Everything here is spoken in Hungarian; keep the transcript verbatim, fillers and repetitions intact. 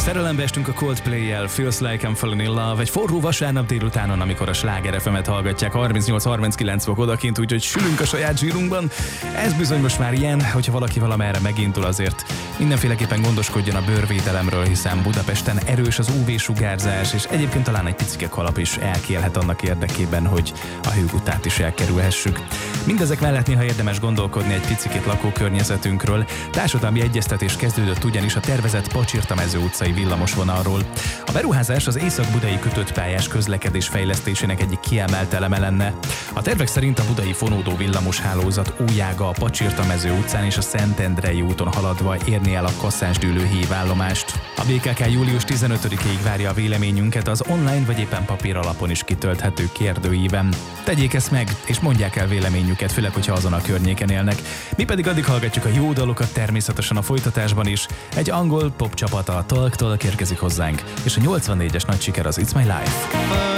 Szerelembe estünk a Coldplay-jel, Feels Like I'm Falling in Love, egy forró vasárnap délutánon, amikor a Sláger ef emet hallgatják, harmincnyolc harminckilenc fok odakint, úgyhogy sülünk a saját zsírunkban. Ez bizony most már ilyen, hogyha valaki valamerre megindul, azért mindenféleképpen gondoskodjon a bőrvédelemről, hiszen Budapesten erős az ú vé-sugárzás, és egyébként talán egy picike kalap is elkélhet annak érdekében, hogy a hőgutát is elkerülhessük. Mindezek mellett néha érdemes gondolkodni egy picikét lakókörnyezetünkről. Társadalmi egyeztetés kezdődött ugyanis a tervezett Pacsirta-mező utcai villamosvonalról. A beruházás az észak-budai kötött pályás közlekedés fejlesztésének egyik kiemelt eleme lenne. A tervek szerint a budai fonódó villamoshálózat újjága a Pacsirta-mező utcán és a Szentendrei úton haladva érni el a Kasszásdőlő hívállomást. A bé ká ká július tizenötödikéig várja a véleményünket az online vagy éppen papír alapon is kitölthető kérdőíven. Tegyék ezt meg, és mondják el véleményüket, főleg, hogyha azon a környéken élnek. Mi pedig addig hallgatjuk a jó dalokat, természetesen a folytatásban is. Egy angol pop csapata a Talk Talk érkezik hozzánk, és a nyolcvannégyes nagy siker az It's My Life.